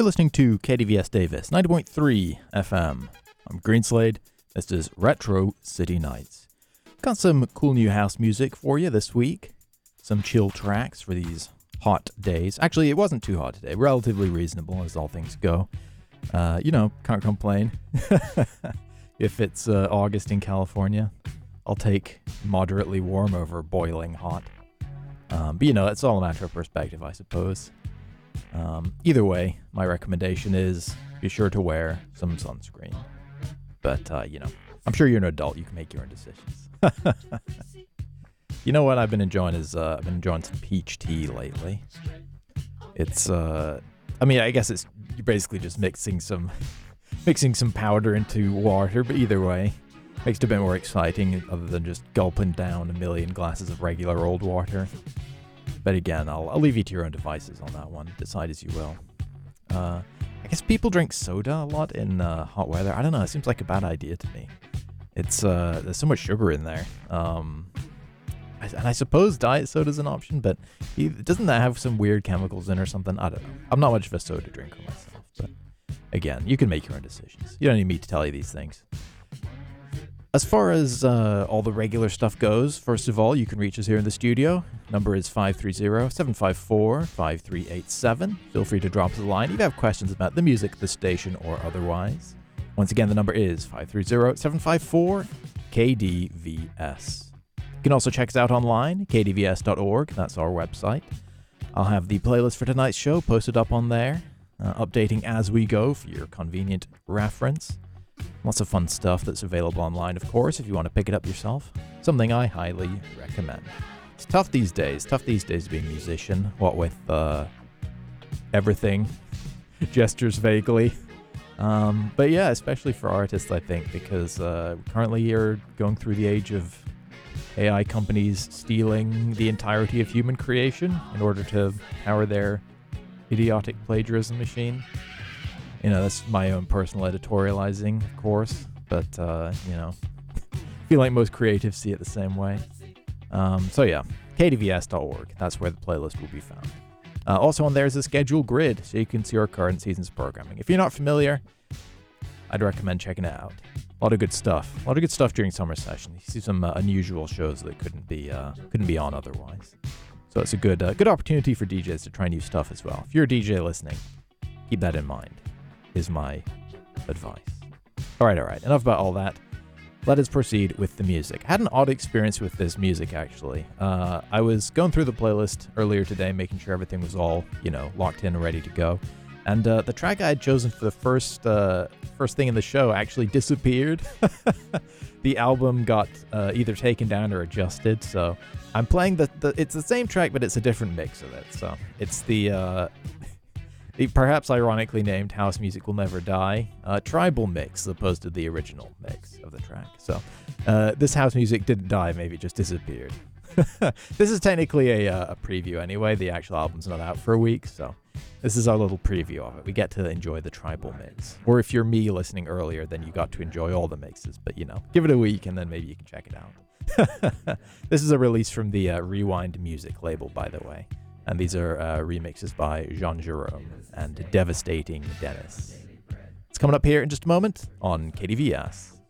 You're listening to KDVS Davis, 90.3 FM. I'm Greenslade. This is Retro City Nights. Got some cool new house music for you this week. Some chill tracks for these hot days. Actually, it wasn't too hot today. Relatively reasonable as all things go. Can't complain. If it's August in California, I'll take moderately warm over boiling hot. But it's all a matter of perspective, I suppose. Either way, my recommendation is be sure to wear some sunscreen. But, I'm sure you're an adult. You can make your own decisions. You know what I've been enjoying is I've been enjoying some peach tea lately. It's, I guess you're basically just mixing some powder into water, but either way, makes it a bit more exciting other than just gulping down a million glasses of regular old water. But again, I'll leave you to your own devices on that one. Decide as you will. I guess people drink soda a lot in hot weather. I don't know. It seems like a bad idea to me. It's there's so much sugar in there. And I suppose diet soda's an option, but doesn't that have some weird chemicals in or something? I don't know. I'm not much of a soda drinker myself, but again, you can make your own decisions. You don't need me to tell you these things. As far as all the regular stuff goes, first of all, you can reach us here in the studio. Number is 530-754-5387. Feel free to drop us a line if you have questions about the music, the station, or otherwise. Once again, the number is 530-754-KDVS. You can also check us out online, kdvs.org. That's our website. I'll have the playlist for tonight's show posted up on there, updating as we go for your convenient reference. Lots of fun stuff that's available online, of course, if you want to pick it up yourself. Something I highly recommend. It's tough these days to be a musician, what with everything, gestures vaguely. But yeah, especially for artists, I think, because currently you're going through the age of AI companies stealing the entirety of human creation in order to power their idiotic plagiarism machine. That's my own personal editorializing, of course, but, I feel like most creatives see it the same way. So yeah, kdvs.org, that's where the playlist will be found. Also on there is a schedule grid, so you can see our current season's programming. If you're not familiar, I'd recommend checking it out. A lot of good stuff. A lot of good stuff during summer session. You see some unusual shows that couldn't be on otherwise. So it's a good opportunity for DJs to try new stuff as well. If you're a DJ listening, keep that in mind. Is my advice. All right. Enough about all that. Let us proceed with the music. I had an odd experience with this music, actually. I was going through the playlist earlier today, making sure everything was all, locked in and ready to go. And the track I had chosen for the first thing in the show actually disappeared. The album got either taken down or adjusted. So I'm playing it's the same track, but it's a different mix of it. So it's the perhaps ironically named House Music Will Never Die, tribal mix as opposed to the original mix of the track. So this house music didn't die, maybe it just disappeared. This is technically a preview anyway. The actual album's not out for a week, so this is our little preview of it. We get to enjoy the tribal mix. Or if you're me listening earlier, then you got to enjoy all the mixes. But, give it a week and then maybe you can check it out. This is a release from the Rewind Music label, by the way. And these are remixes by Jean Jerome and Devastating Dennis. It's coming up here in just a moment on KDVS.